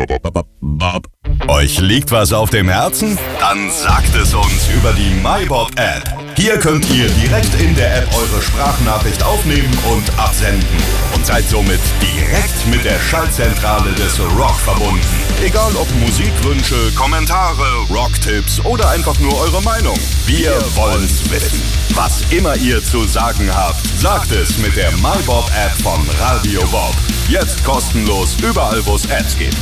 Bob. Euch liegt was auf dem Herzen? Dann sagt es uns über die MyBob-App. Hier könnt ihr direkt in der App eure Sprachnachricht aufnehmen und absenden. Und seid somit direkt mit der Schaltzentrale des Rock verbunden. Egal ob Musikwünsche, Kommentare, Rocktipps oder einfach nur eure Meinung. Wir wollen's wissen. Was immer ihr zu sagen habt, sagt es mit der MyBob-App von Radio Bob. Jetzt kostenlos überall, wo es Apps gibt.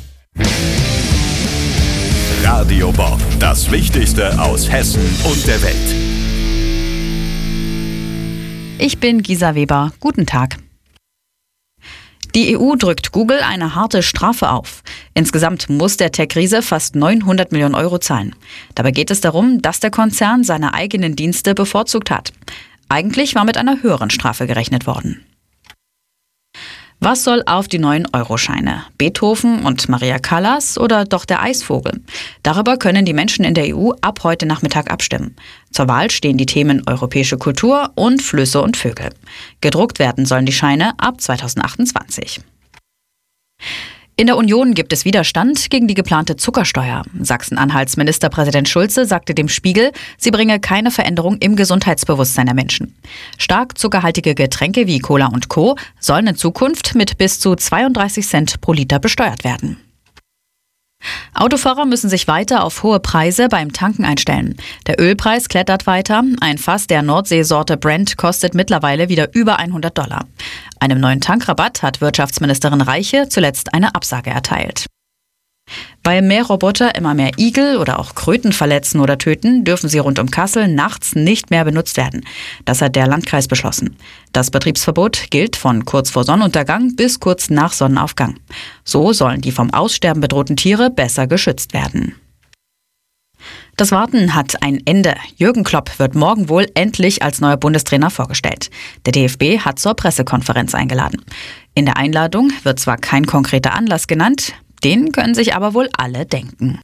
Radio Bob, das Wichtigste aus Hessen und der Welt. Ich bin Gisa Weber. Guten Tag. Die EU drückt Google eine harte Strafe auf. Insgesamt muss der Tech-Riese fast 900 Millionen Euro zahlen. Dabei geht es darum, dass der Konzern seine eigenen Dienste bevorzugt hat. Eigentlich war mit einer höheren Strafe gerechnet worden. Was soll auf die neuen Euroscheine? Beethoven und Maria Callas oder doch der Eisvogel? Darüber können die Menschen in der EU ab heute Nachmittag abstimmen. Zur Wahl stehen die Themen europäische Kultur und Flüsse und Vögel. Gedruckt werden sollen die Scheine ab 2028. In der Union gibt es Widerstand gegen die geplante Zuckersteuer. Sachsen-Anhalts Ministerpräsident Schulze sagte dem Spiegel, sie bringe keine Veränderung im Gesundheitsbewusstsein der Menschen. Stark zuckerhaltige Getränke wie Cola und Co. sollen in Zukunft mit bis zu 32 Cent pro Liter besteuert werden. Autofahrer müssen sich weiter auf hohe Preise beim Tanken einstellen. Der Ölpreis klettert weiter. Ein Fass der Nordseesorte Brent kostet mittlerweile wieder über $100. Einem neuen Tankrabatt hat Wirtschaftsministerin Reiche zuletzt eine Absage erteilt. Weil Mähroboter immer mehr Igel oder auch Kröten verletzen oder töten, dürfen sie rund um Kassel nachts nicht mehr benutzt werden. Das hat der Landkreis beschlossen. Das Betriebsverbot gilt von kurz vor Sonnenuntergang bis kurz nach Sonnenaufgang. So sollen die vom Aussterben bedrohten Tiere besser geschützt werden. Das Warten hat ein Ende. Jürgen Klopp wird morgen wohl endlich als neuer Bundestrainer vorgestellt. Der DFB hat zur Pressekonferenz eingeladen. In der Einladung wird zwar kein konkreter Anlass genannt, den können sich aber wohl alle denken.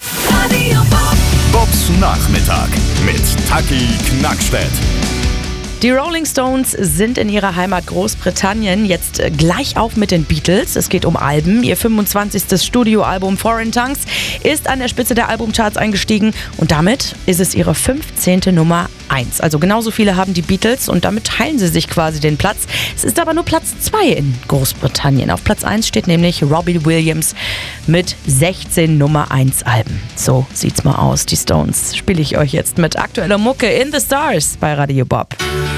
Bobs Nachmittag mit Taki Knackstedt. Die Rolling Stones sind in ihrer Heimat Großbritannien jetzt gleich auf mit den Beatles. Es geht um Alben. Ihr 25. Studioalbum Foreign Tongues ist an der Spitze der Albumcharts eingestiegen und damit ist es ihre 15. Nummer 1. Also genauso viele haben die Beatles und damit teilen sie sich quasi den Platz. Es ist aber nur Platz 2 in Großbritannien. Auf Platz 1 steht nämlich Robbie Williams mit 16 Nummer 1 Alben. So sieht's mal aus. Die Stones spiele ich euch jetzt mit aktueller Mucke in the Stars bei Radio Bob.